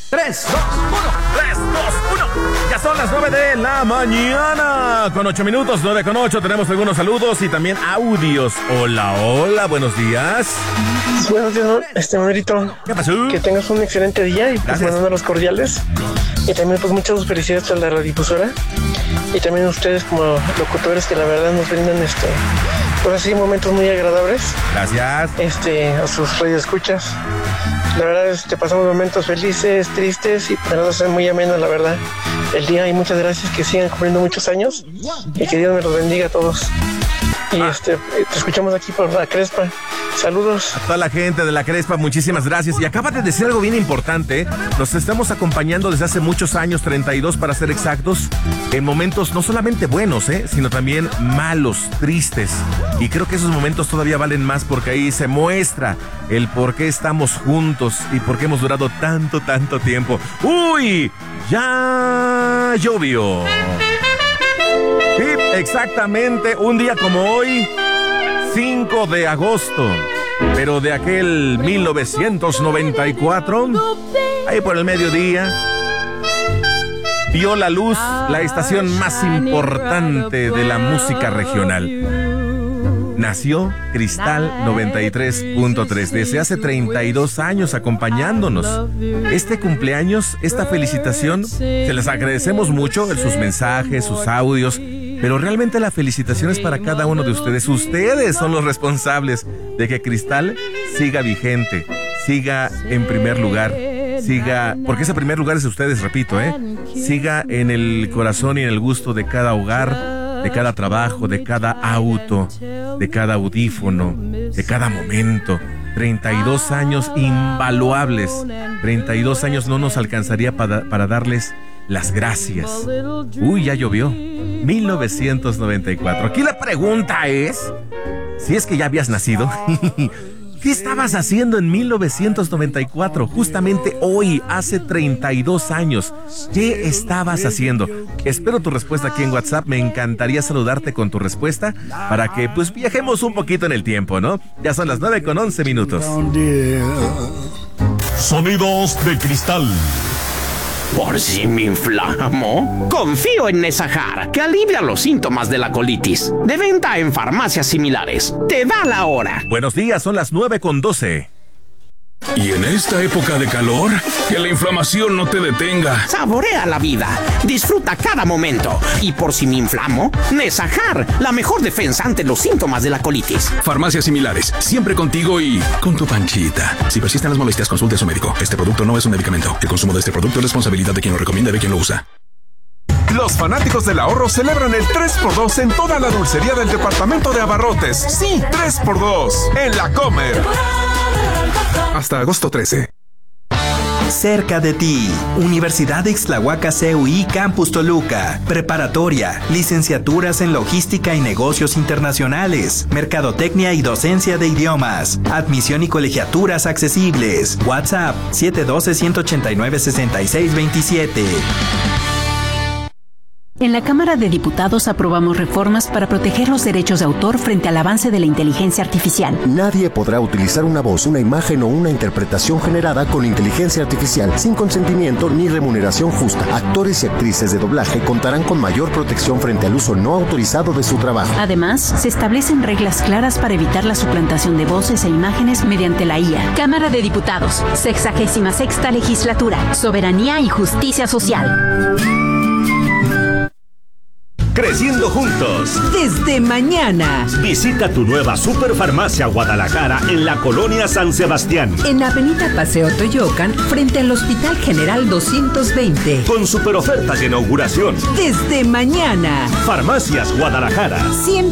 3, 2, 1. Ya son las 9 de la mañana. Con 8 minutos, 9:08. Tenemos algunos saludos y también audios. Hola, buenos días. Buenos días, Manuelito. ¿Qué pasó? Que tengas un excelente día y pues mandando los cordiales. Y también pues muchas felicidades a la radiodifusora. Y también a ustedes como locutores que la verdad nos brindan pues así momentos muy agradables. Gracias. A sus radioescuchas. La verdad pasamos momentos felices, tristes y para nos hace muy ameno la verdad el día, y muchas gracias, que sigan cumpliendo muchos años y que Dios me los bendiga a todos. Y te escuchamos aquí por La Crespa. Saludos. A toda la gente de La Crespa, muchísimas gracias. Y acabas de decir algo bien importante. Nos estamos acompañando desde hace muchos años, 32 para ser exactos, en momentos no solamente buenos, sino también malos, tristes. Y creo que esos momentos todavía valen más porque ahí se muestra el por qué estamos juntos y por qué hemos durado tanto tiempo. ¡Uy! Ya llovió. Sí, exactamente un día como hoy, 5 de agosto, pero de aquel 1994, ahí por el mediodía, vio la luz la estación más importante de la música regional. Nació Cristal 93.3 desde hace 32 años acompañándonos. Este cumpleaños, esta felicitación, se les agradecemos mucho sus mensajes, sus audios, pero realmente la felicitación es para cada uno de ustedes. Ustedes son los responsables de que Cristal siga vigente, siga en primer lugar, siga, porque ese primer lugar es de ustedes, repito, siga en el corazón y en el gusto de cada hogar, de cada trabajo, de cada auto, de cada audífono, de cada momento. 32 años invaluables. 32 años no nos alcanzaría para darles las gracias. Uy, ya llovió. 1994. Aquí la pregunta es, si es que ya habías nacido, ¿qué estabas haciendo en 1994? Justamente hoy, hace 32 años. ¿Qué estabas haciendo? Espero tu respuesta aquí en WhatsApp. Me encantaría saludarte con tu respuesta para que pues viajemos un poquito en el tiempo, ¿no? Ya son las 9:11 minutos. Sonidos de Cristal. ¿Por si me inflamo? Confío en Nesajar, que alivia los síntomas de la colitis. De venta en farmacias similares. Te da la hora. Buenos días, son las 9:12. Y en esta época de calor, que la inflamación no te detenga. Saborea la vida. Disfruta cada momento. Y por si me inflamo, Nesajar, la mejor defensa ante los síntomas de la colitis. Farmacias similares, siempre contigo y con tu panchita. Si persisten las molestias, consulte a su médico. Este producto no es un medicamento. El consumo de este producto es responsabilidad de quien lo recomienda y de quien lo usa. Los fanáticos del ahorro celebran el 3x2 en toda la dulcería del departamento de abarrotes. Sí, 3x2 en La Comer. Hasta agosto 13. Cerca de ti, Universidad de Ixtlahuaca CUI Campus Toluca, preparatoria, licenciaturas en logística y negocios internacionales, mercadotecnia y docencia de idiomas, admisión y colegiaturas accesibles. WhatsApp 712-189-6627. En la Cámara de Diputados aprobamos reformas para proteger los derechos de autor frente al avance de la inteligencia artificial. Nadie podrá utilizar una voz, una imagen o una interpretación generada con inteligencia artificial sin consentimiento ni remuneración justa. Actores y actrices de doblaje contarán con mayor protección frente al uso no autorizado de su trabajo. Además, se establecen reglas claras para evitar la suplantación de voces e imágenes mediante la IA. Cámara de Diputados, 66ª Legislatura, Soberanía y Justicia Social. Creciendo juntos. Desde mañana. Visita tu nueva Superfarmacia Guadalajara en la colonia San Sebastián. En Avenida Paseo Toyocan, frente al Hospital General 220. Con super ofertas de inauguración. Desde mañana. Farmacias Guadalajara.